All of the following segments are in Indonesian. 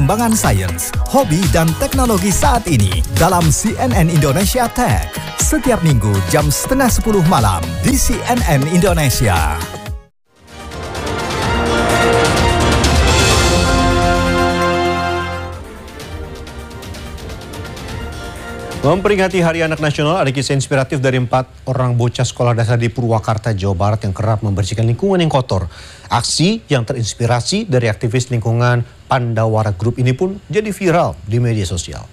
perkembangan sains, hobi, dan teknologi saat ini dalam CNN Indonesia Tech. Setiap minggu jam 9:30 malam di CNN Indonesia. Memperingati Hari Anak Nasional, ada kisah inspiratif dari 4 orang bocah sekolah dasar di Purwakarta, Jawa Barat yang kerap membersihkan lingkungan yang kotor. Aksi yang terinspirasi dari aktivis lingkungan Pandawara Group ini pun jadi viral di media sosial.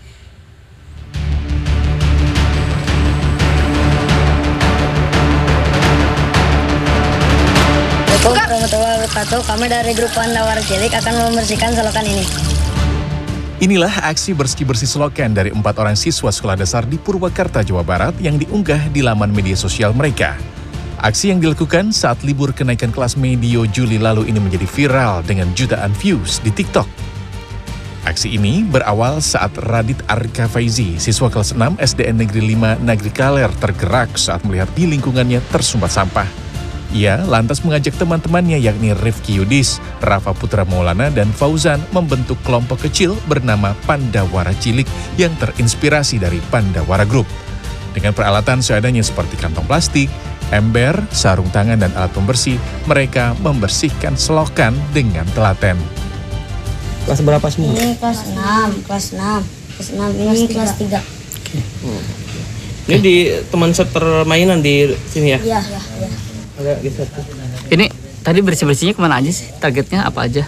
Assalamualaikum warahmatullahi wabarakatuh. Kami dari grup Pandawara Cilik akan membersihkan selokan ini. Inilah aksi bersih-bersih selokan dari 4 orang siswa sekolah dasar di Purwakarta, Jawa Barat yang diunggah di laman media sosial mereka. Aksi yang dilakukan saat libur kenaikan kelas medio Juli lalu ini menjadi viral dengan jutaan views di TikTok. Aksi ini berawal saat Radit Arka Faizi, siswa kelas 6 SDN Negeri 5 Nagri Kaler tergerak saat melihat di lingkungannya tersumbat sampah. Ia lantas mengajak teman-temannya yakni Rifki Yudis, Rafa Putra Maulana, dan Fauzan membentuk kelompok kecil bernama Pandawara Cilik yang terinspirasi dari Pandawara Group. Dengan peralatan seadanya seperti kantong plastik, ember, sarung tangan, dan alat pembersih, mereka membersihkan selokan dengan telaten. Kelas berapa semua? Ini kelas 6, ini kelas 3. Ini di teman sepermainan di sini ya? Iya. Agak geser. Ini tadi bersih-bersihnya kemana aja sih? Targetnya apa aja?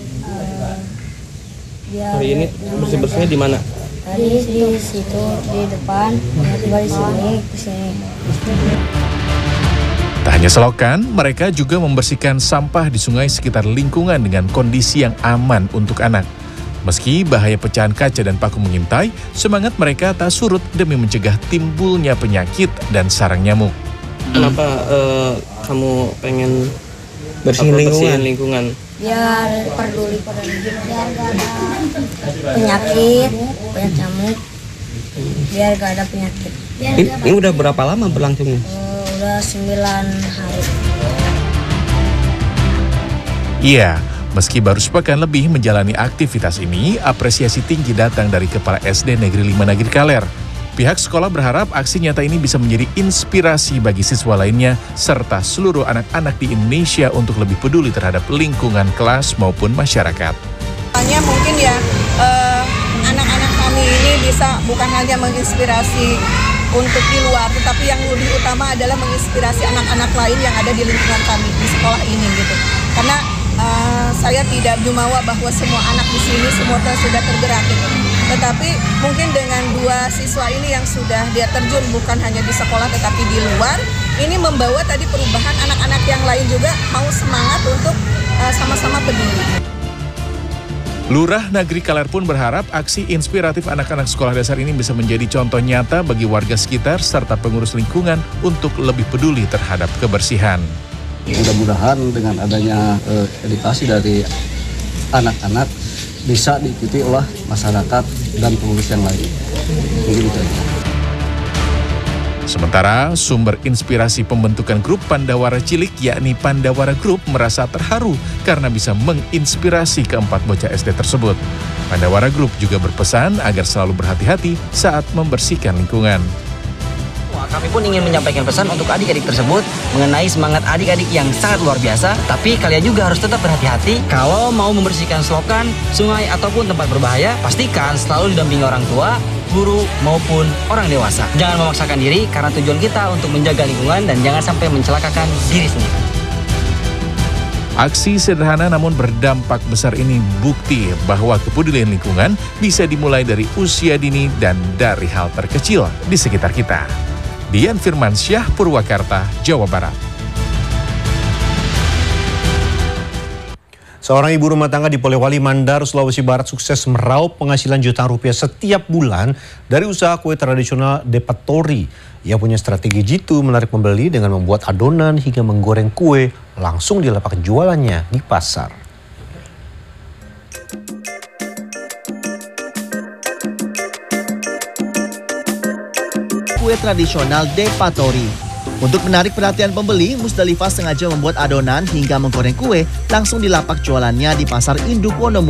Hari ini bersih-bersihnya di mana? Tadi di situ, di depan, tiba di sini, ke sini. Tak hanya selokan, mereka juga membersihkan sampah di sungai sekitar lingkungan dengan kondisi yang aman untuk anak. Meski bahaya pecahan kaca dan paku mengintai, semangat mereka tak surut demi mencegah timbulnya penyakit dan sarang nyamuk. Kenapa kamu pengen bersihin lingkungan? Biar peduli pada biar gak ada penyakit, banyak nyamuk. Biar gak ada penyakit. Ini udah berapa lama berlangsungnya? Udah 9 hari. Iya, meski baru sepekan lebih menjalani aktivitas ini, apresiasi tinggi datang dari Kepala SD Negeri 5 Nagri Kaler. Pihak sekolah berharap aksi nyata ini bisa menjadi inspirasi bagi siswa lainnya serta seluruh anak-anak di Indonesia untuk lebih peduli terhadap lingkungan kelas maupun masyarakat. Hanya mungkin ya anak-anak kami ini bisa bukan hanya menginspirasi untuk di luar, tetapi yang lebih utama adalah menginspirasi anak-anak lain yang ada di lingkungan kami di sekolah ini gitu. Karena saya tidak jumawa bahwa semua anak di sini semua sudah tergerak gitu. Tetapi mungkin dengan 2 siswa ini yang sudah dia terjun bukan hanya di sekolah tetapi di luar, ini membawa tadi perubahan anak-anak yang lain juga mau semangat untuk sama-sama peduli. Lurah Nagri Kaler pun berharap aksi inspiratif anak-anak sekolah dasar ini bisa menjadi contoh nyata bagi warga sekitar serta pengurus lingkungan untuk lebih peduli terhadap kebersihan. Mudah-mudahan dengan adanya edukasi dari anak-anak bisa diikuti oleh masyarakat dan pengurus yang lain. Mungkin itu aja. Sementara sumber inspirasi pembentukan grup Pandawara Cilik yakni Pandawara Group merasa terharu karena bisa menginspirasi keempat bocah SD tersebut. Pandawara Group juga berpesan agar selalu berhati-hati saat membersihkan lingkungan. Kami pun ingin menyampaikan pesan untuk adik-adik tersebut mengenai semangat adik-adik yang sangat luar biasa. Tapi kalian juga harus tetap berhati-hati kalau mau membersihkan selokan, sungai, ataupun tempat berbahaya. Pastikan selalu didampingi orang tua, guru, maupun orang dewasa. Jangan memaksakan diri karena tujuan kita untuk menjaga lingkungan dan jangan sampai mencelakakan diri sendiri. Aksi sederhana namun berdampak besar ini bukti bahwa kepedulian lingkungan bisa dimulai dari usia dini dan dari hal terkecil di sekitar kita. Dian Firmansyah, Purwakarta, Jawa Barat. Seorang ibu rumah tangga di Polewali Mandar, Sulawesi Barat sukses meraup penghasilan jutaan rupiah setiap bulan dari usaha kue tradisional Depatori. Ia punya strategi jitu menarik pembeli dengan membuat adonan hingga menggoreng kue langsung di lapak jualannya di pasar. Kue tradisional Depatori. Untuk menarik perhatian pembeli, Musdalifah sengaja membuat adonan hingga menggoreng kue langsung di lapak jualannya di Pasar Induk Wonomu.